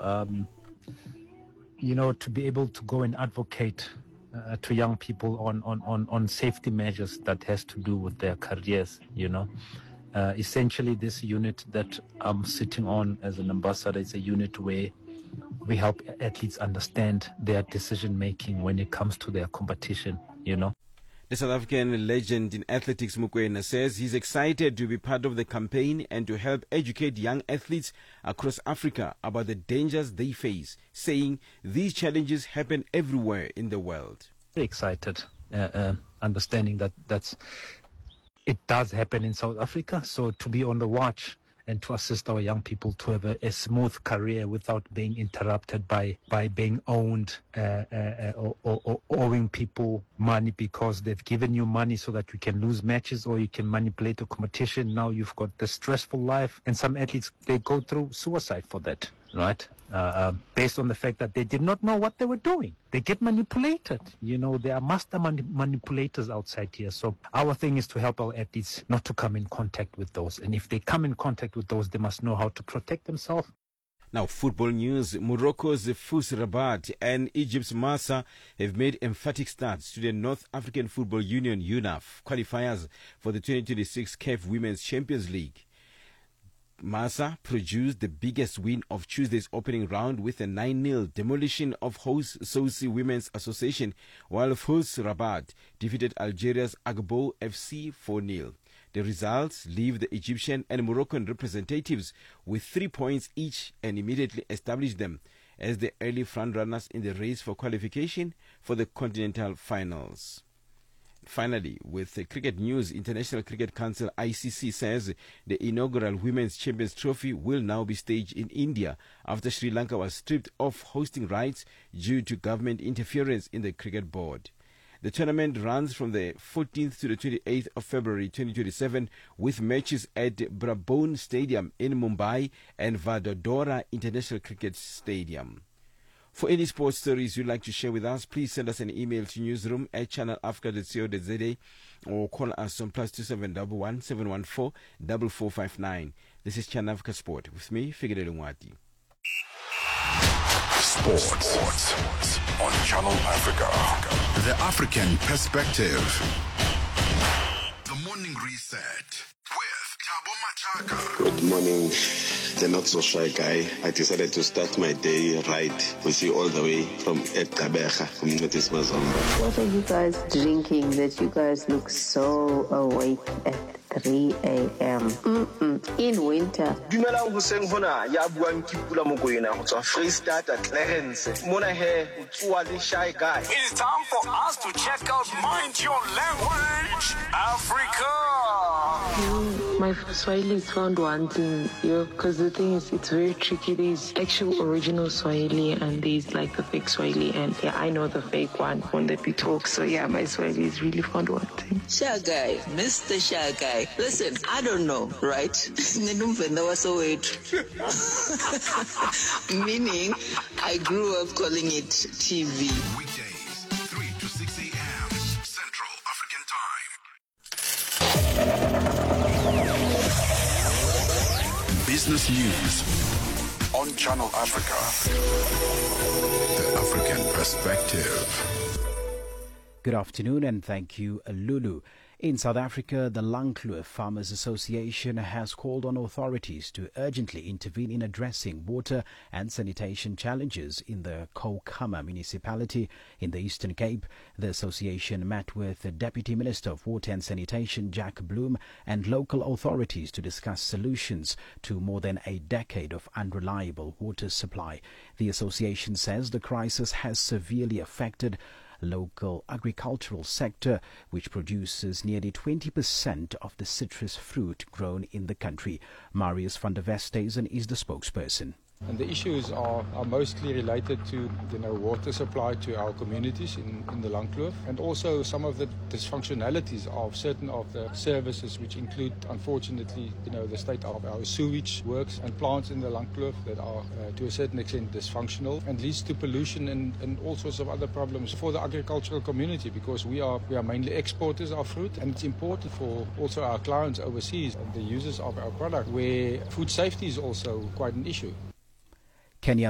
to be able to go and advocate to young people on safety measures that has to do with their careers, Essentially, this unit that I'm sitting on as an ambassador is a unit where we help athletes understand their decision making when it comes to their competition, The South African legend in athletics, Mokoena, says he's excited to be part of the campaign and to help educate young athletes across Africa about the dangers they face, saying these challenges happen everywhere in the world. Very excited, understanding that it does happen in South Africa. So to be on the watch and to assist our young people to have a smooth career without being interrupted by being owned or owing people money because they've given you money so that you can lose matches or you can manipulate the competition. Now you've got the stressful life, and some athletes, they go through suicide for that, right? Based on the fact that they did not know what they were doing. They get manipulated. There are master manipulators outside here. So our thing is to help our athletes not to come in contact with those. And if they come in contact with those, they must know how to protect themselves. Now, football news. Morocco's FUS Rabat and Egypt's Marsa have made emphatic starts to the North African Football Union UNAF qualifiers for the 2026 CAF Women's Champions League. Marsa produced the biggest win of Tuesday's opening round with a 9-0 demolition of host Sousi Women's Association, while FUS Rabat defeated Algeria's Agbo FC 4-0. The results leave the Egyptian and Moroccan representatives with 3 points each and immediately establish them as the early frontrunners in the race for qualification for the continental finals. Finally, with cricket news, International Cricket Council ICC says the inaugural Women's Champions Trophy will now be staged in India after Sri Lanka was stripped of hosting rights due to government interference in the cricket board. The tournament runs from the 14th to the 28th of February 2027 with matches at Brabourne Stadium in Mumbai and Vadodara International Cricket Stadium. For any sports stories you'd like to share with us, please send us an email to newsroom@channelafrica.co.za or call us on +2711 714 4459. This is Channel Africa Sport with me, Figure Lungwati. Sports on Channel Africa. The African Perspective. The Morning Reset with Thabo Machaka. Good morning, the not so shy guy. I decided to start my day right with you all the way from Ekabecha, Communities Mazomba. What are you guys drinking that you guys look so awake at 3 a.m. In winter? Dumela Hussein hona ya buang ke Pula Mokoena go tswa Freestata Clarence. Mona he o tswa le shy guy. It is time for us to check out Mind Your Language Africa. My Swahili is found wanting, because the thing is, it's very tricky. There's actual original Swahili and there's like the fake Swahili, and I know the fake one that we talk. So my Swahili is really found wanting. Shy guy, Mr. Shy guy. Listen, I don't know, right? Meaning, I grew up calling it TV. Weekdays, 3 to 6 a.m. Central African Time. Business news on Channel Africa. The African Perspective. Good afternoon and thank you, Lulu. In South Africa, the Langkloof Farmers Association has called on authorities to urgently intervene in addressing water and sanitation challenges in the Khoukhama municipality in the Eastern Cape. The association met with the Deputy Minister of Water and Sanitation, Jack Bloom, and local authorities to discuss solutions to more than a decade of unreliable water supply. The association says the crisis has severely affected local agricultural sector, which produces nearly 20% of the citrus fruit grown in the country. Marius van der Westhuizen is the spokesperson. And the issues are mostly related to water supply to our communities in the Langkloof, and also some of the dysfunctionalities of certain of the services, which include, unfortunately, the state of our sewage works and plants in the Langkloof that are to a certain extent dysfunctional and leads to pollution and all sorts of other problems for the agricultural community, because we are mainly exporters of fruit, and it's important for also our clients overseas and the users of our product, where food safety is also quite an issue. Kenya